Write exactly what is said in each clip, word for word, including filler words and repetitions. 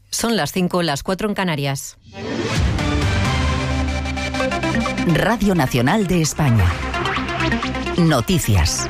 Son las cinco, las cuatro en Canarias. Radio Nacional de España. Noticias.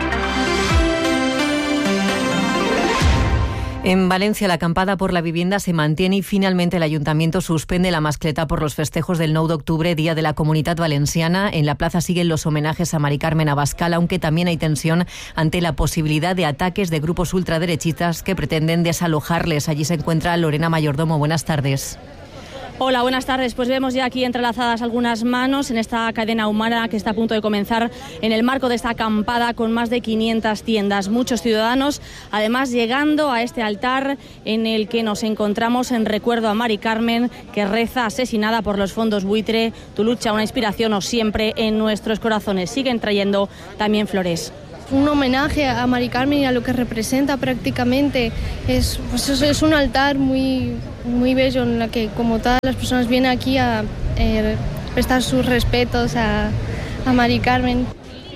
En Valencia, la acampada por la vivienda se mantiene y finalmente el Ayuntamiento suspende la mascleta por los festejos del nou d'octubre, Día de la Comunidad Valenciana. En la plaza siguen los homenajes a Mari Carmen Abascal, aunque también hay tensión ante la posibilidad de ataques de grupos ultraderechistas que pretenden desalojarles. Allí se encuentra Lorena Mayordomo. Buenas tardes. Hola, buenas tardes. Pues vemos ya aquí entrelazadas algunas manos en esta cadena humana que está a punto de comenzar en el marco de esta acampada con más de quinientas tiendas. Muchos ciudadanos, además, llegando a este altar en el que nos encontramos en recuerdo a Mari Carmen, que reza asesinada por los fondos buitre. Tu lucha, una inspiración o siempre en nuestros corazones. Siguen trayendo también flores. Un homenaje a Mari Carmen y a lo que representa prácticamente. Es, pues es un altar muy, muy bello en la que, como todas las personas, vienen aquí a eh, prestar sus respetos a, a Mari Carmen.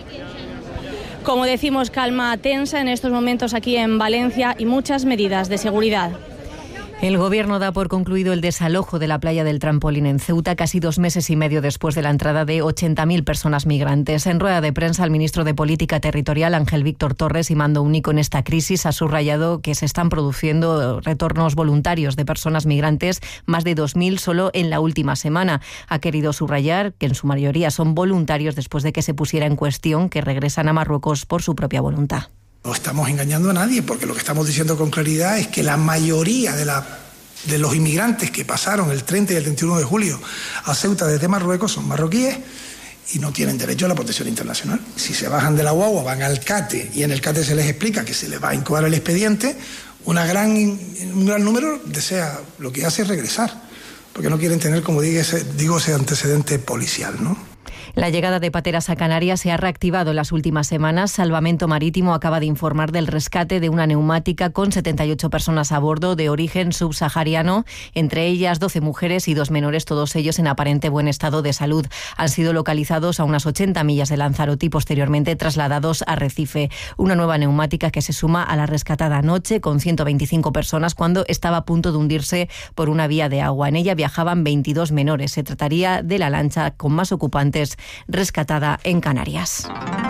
Como decimos, calma tensa en estos momentos aquí en Valencia y muchas medidas de seguridad. El Gobierno da por concluido el desalojo de la playa del Trampolín en Ceuta, casi dos meses y medio después de la entrada de ochenta mil personas migrantes. En rueda de prensa, el ministro de Política Territorial, Ángel Víctor Torres, y mando único en esta crisis, ha subrayado que se están produciendo retornos voluntarios de personas migrantes, más de dos mil solo en la última semana. Ha querido subrayar que en su mayoría son voluntarios después de que se pusiera en cuestión que regresan a Marruecos por su propia voluntad. No estamos engañando a nadie, porque lo que estamos diciendo con claridad es que la mayoría de, la, de los inmigrantes que pasaron el treinta y el treinta y uno de julio a Ceuta desde Marruecos son marroquíes y no tienen derecho a la protección internacional. Si se bajan de la guagua, van al CATE y en el CATE se les explica que se les va a incoar el expediente, una gran, un gran número desea, lo que hace es regresar, porque no quieren tener, como digo, ese, digo, ese antecedente policial, ¿no? La llegada de pateras a Canarias se ha reactivado en las últimas semanas. Salvamento Marítimo acaba de informar del rescate de una neumática con setenta y ocho personas a bordo de origen subsahariano, entre ellas doce mujeres y dos menores, todos ellos en aparente buen estado de salud. Han sido localizados a unas ochenta millas de Lanzarote y posteriormente trasladados a Recife. Una nueva neumática que se suma a la rescatada anoche con ciento veinticinco personas cuando estaba a punto de hundirse por una vía de agua. En ella viajaban veintidós menores. Se trataría de la lancha con más ocupantes rescatada en Canarias.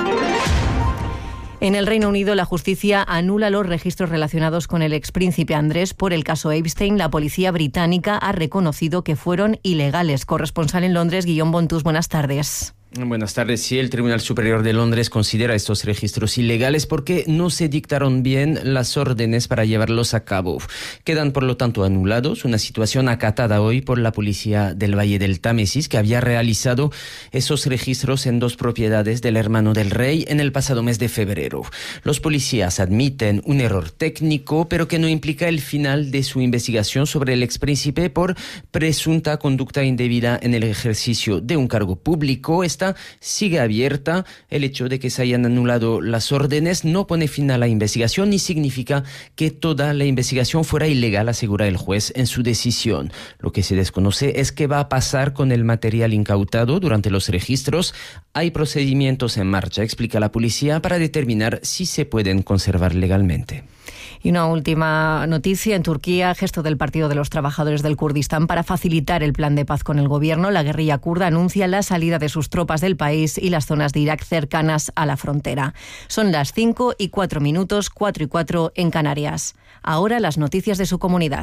En el Reino Unido, la justicia anula los registros relacionados con el expríncipe Andrés por el caso Epstein. La policía británica ha reconocido que fueron ilegales. Corresponsal en Londres, Guillaume Bontus, buenas tardes. Buenas tardes. Sí, el Tribunal Superior de Londres considera estos registros ilegales porque no se dictaron bien las órdenes para llevarlos a cabo. Quedan, por lo tanto, anulados, una situación acatada hoy por la policía del Valle del Támesis, que había realizado esos registros en dos propiedades del hermano del rey en el pasado mes de febrero. Los policías admiten un error técnico, pero que no implica el final de su investigación sobre el expríncipe por presunta conducta indebida en el ejercicio de un cargo público. Esta sigue abierta. El hecho de que se hayan anulado las órdenes no pone fin a la investigación ni significa que toda la investigación fuera ilegal, asegura el juez en su decisión. Lo que se desconoce es qué va a pasar con el material incautado durante los registros. Hay procedimientos en marcha, explica la policía, para determinar si se pueden conservar legalmente. Y una última noticia. En Turquía, gesto del Partido de los Trabajadores del Kurdistán para facilitar el plan de paz con el gobierno, la guerrilla kurda anuncia la salida de sus tropas del país y las zonas de Irak cercanas a la frontera. Son las cinco y cuatro minutos, cuatro y cuatro en Canarias. Ahora las noticias de su comunidad.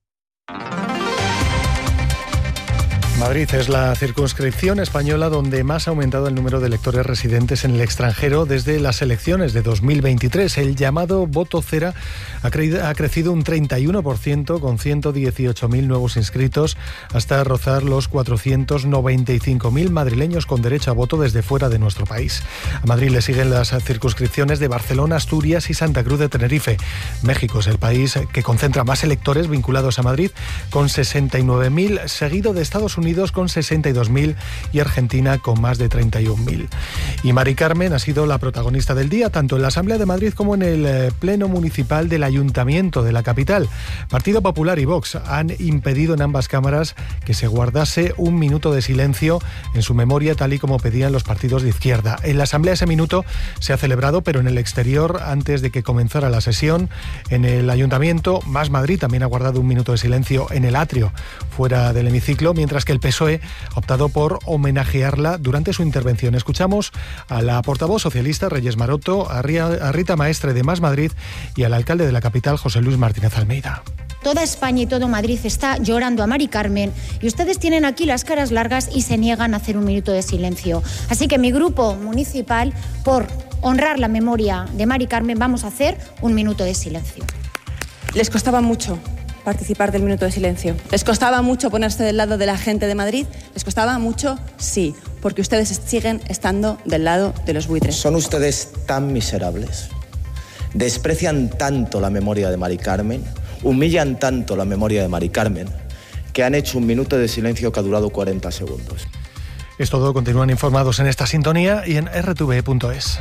Madrid es la circunscripción española donde más ha aumentado el número de electores residentes en el extranjero desde las elecciones de dos mil veintitrés. El llamado voto cera ha, cre- ha crecido un treinta y uno por ciento con ciento dieciocho mil nuevos inscritos hasta rozar los cuatrocientos noventa y cinco mil madrileños con derecho a voto desde fuera de nuestro país. A Madrid le siguen las circunscripciones de Barcelona, Asturias y Santa Cruz de Tenerife. México es el país que concentra más electores vinculados a Madrid con sesenta y nueve mil, seguido de Estados Unidos Unidos con sesenta y dos mil y Argentina con más de treinta y un mil. Y Mari Carmen ha sido la protagonista del día, tanto en la Asamblea de Madrid como en el eh, Pleno Municipal del Ayuntamiento de la capital. Partido Popular y Vox han impedido en ambas cámaras que se guardase un minuto de silencio en su memoria, tal y como pedían los partidos de izquierda. En la Asamblea ese minuto se ha celebrado, pero en el exterior, antes de que comenzara la sesión. En el Ayuntamiento, Más Madrid también ha guardado un minuto de silencio en el atrio, fuera del hemiciclo, mientras que el P S O E ha optado por homenajearla durante su intervención. Escuchamos a la portavoz socialista Reyes Maroto, a Rita Maestre de Más Madrid y al alcalde de la capital, José Luis Martínez Almeida. Toda España y todo Madrid está llorando a Mari Carmen y ustedes tienen aquí las caras largas y se niegan a hacer un minuto de silencio. Así que mi grupo municipal, por honrar la memoria de Mari Carmen, vamos a hacer un minuto de silencio. Les costaba mucho participar del minuto de silencio. Les costaba mucho ponerse del lado de la gente de Madrid. Les costaba mucho, sí, porque ustedes siguen estando del lado de los buitres. Son ustedes tan miserables, desprecian tanto la memoria de Mari Carmen, humillan tanto la memoria de Mari Carmen, que han hecho un minuto de silencio que ha durado cuarenta segundos. Es todo, continúan informados en esta sintonía y en r t v punto es.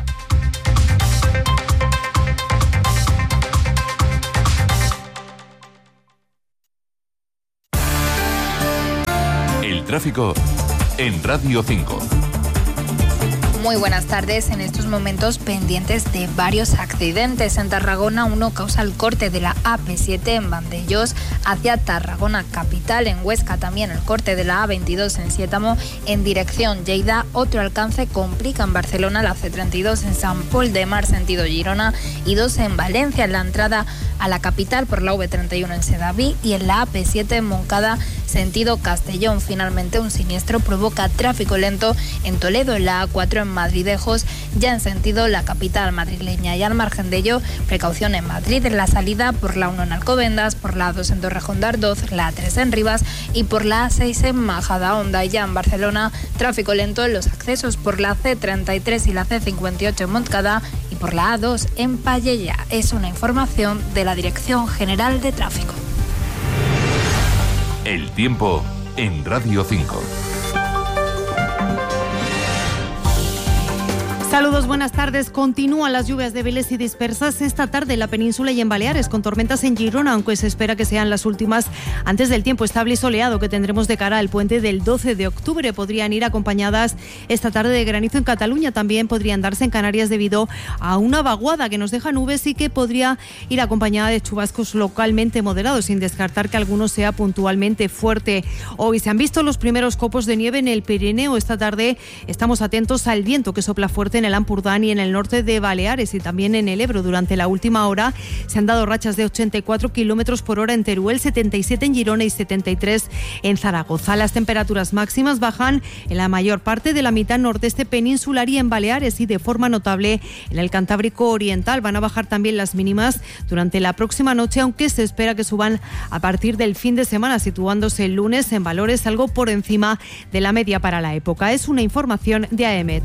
El tráfico en Radio cinco. Muy buenas tardes. En estos momentos pendientes de varios accidentes. En Tarragona, uno causa el corte de la A P siete en Vandellós hacia Tarragona capital. En Huesca también el corte de la A veintidós en Siétamo en dirección Lleida. Otro alcance complica en Barcelona la C treinta y dos en Sant Pol de Mar sentido Girona y dos en Valencia en la entrada a la capital por la V treinta y uno en Sedaví y en la A P siete en Moncada sentido Castellón. Finalmente, un siniestro provoca tráfico lento en Toledo en la A cuatro en Madridejos, ya en sentido la capital madrileña. Y al margen de ello, precaución en Madrid en la salida por la uno en Alcobendas, por la A dos en Torrejón de Ardoz, la A tres en Rivas y por la A seis en Majadahonda. Y ya en Barcelona, tráfico lento en los accesos por la C treinta y tres y la C cincuenta y ocho en Montcada y por la A dos en Pallella. Es una información de la Dirección General de Tráfico. El tiempo en Radio cinco. Saludos, buenas tardes. Continúan las lluvias débiles y dispersas esta tarde en la península y en Baleares, con tormentas en Girona, aunque se espera que sean las últimas antes del tiempo estable y soleado que tendremos de cara al puente del doce de octubre. Podrían ir acompañadas esta tarde de granizo en Cataluña, también podrían darse en Canarias debido a una vaguada que nos deja nubes y que podría ir acompañada de chubascos localmente moderados, sin descartar que alguno sea puntualmente fuerte. Hoy se han visto los primeros copos de nieve en el Pirineo. Esta tarde estamos atentos al viento que sopla fuerte en el Ampurdán y en el norte de Baleares y también en el Ebro. Durante la última hora se han dado rachas de ochenta y cuatro kilómetros por hora en Teruel, setenta y siete en Girona y setenta y tres en Zaragoza. Las temperaturas máximas bajan en la mayor parte de la mitad nordeste peninsular y en Baleares, y de forma notable en el Cantábrico Oriental. Van a bajar también las mínimas durante la próxima noche, aunque se espera que suban a partir del fin de semana, situándose el lunes en valores algo por encima de la media para la época. Es una información de A E M E T.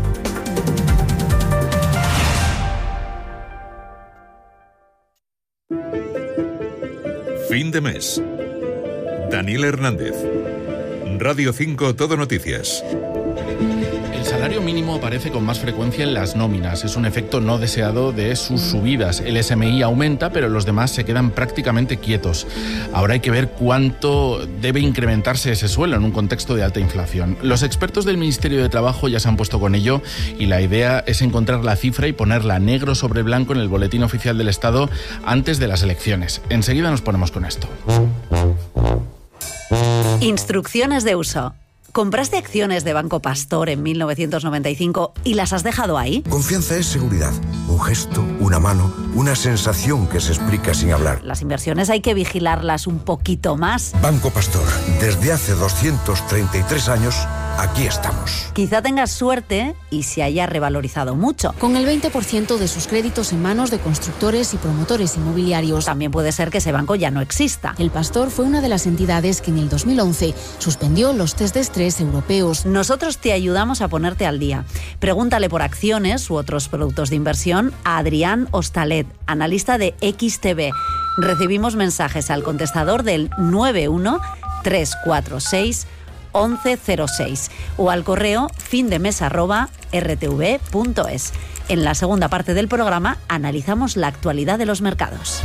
Fin de mes. Daniel Hernández. Radio cinco Todo Noticias. El salario mínimo aparece con más frecuencia en las nóminas. Es un efecto no deseado de sus subidas. El S M I aumenta, pero los demás se quedan prácticamente quietos. Ahora hay que ver cuánto debe incrementarse ese suelo en un contexto de alta inflación. Los expertos del Ministerio de Trabajo ya se han puesto con ello y la idea es encontrar la cifra y ponerla negro sobre blanco en el Boletín Oficial del Estado antes de las elecciones. Enseguida nos ponemos con esto. Instrucciones de uso. ¿Compraste acciones de Banco Pastor en mil novecientos noventa y cinco y las has dejado ahí? Confianza es seguridad. Un gesto, una mano, una sensación que se explica sin hablar. Las inversiones hay que vigilarlas un poquito más. Banco Pastor, desde hace doscientos treinta y tres años, aquí estamos. Quizá tengas suerte y se haya revalorizado mucho. Con el veinte por ciento de sus créditos en manos de constructores y promotores inmobiliarios. También puede ser que ese banco ya no exista. El Pastor fue una de las entidades que en el dos mil once suspendió los test de estrés europeos. Nosotros te ayudamos a ponerte al día. Pregúntale por acciones u otros productos de inversión a Adrián Hostalet, analista de X T V. Recibimos mensajes al contestador del nueve uno tres cuatro seis once cero seis o al correo findemes arroba r t v punto es. En la segunda parte del programa analizamos la actualidad de los mercados.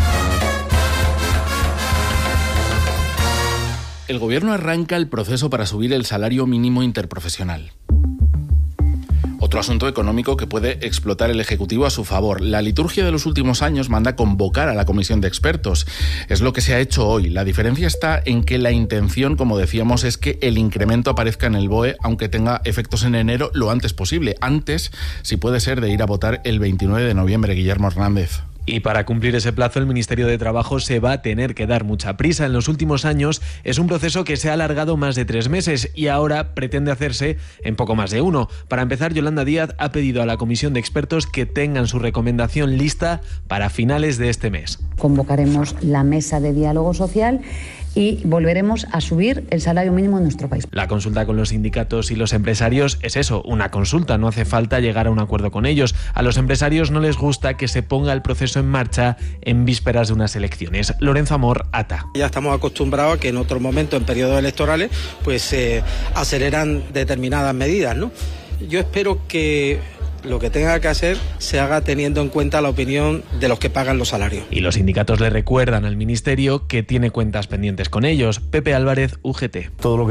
El Gobierno arranca el proceso para subir el salario mínimo interprofesional. Otro asunto económico que puede explotar el Ejecutivo a su favor. La liturgia de los últimos años manda convocar a la comisión de expertos. Es lo que se ha hecho hoy. La diferencia está en que la intención, como decíamos, es que el incremento aparezca en el B O E, aunque tenga efectos en enero lo antes posible. Antes, si puede ser, de ir a votar el veintinueve de noviembre. Guillermo Hernández. Y para cumplir ese plazo, el Ministerio de Trabajo se va a tener que dar mucha prisa. En los últimos años es un proceso que se ha alargado más de tres meses y ahora pretende hacerse en poco más de uno. Para empezar, Yolanda Díaz ha pedido a la comisión de expertos que tengan su recomendación lista para finales de este mes. Convocaremos la mesa de diálogo social y volveremos a subir el salario mínimo en nuestro país. La consulta con los sindicatos y los empresarios es eso, una consulta, no hace falta llegar a un acuerdo con ellos. A los empresarios no les gusta que se ponga el proceso en marcha en vísperas de unas elecciones. Lorenzo Amor, A T A. Ya estamos acostumbrados a que en otro momento, en periodos electorales, pues se eh, aceleran determinadas medidas, ¿no? Yo espero que lo que tenga que hacer se haga teniendo en cuenta la opinión de los que pagan los salarios. Y los sindicatos le recuerdan al Ministerio que tiene cuentas pendientes con ellos. Pepe Álvarez, U G T. Todo lo que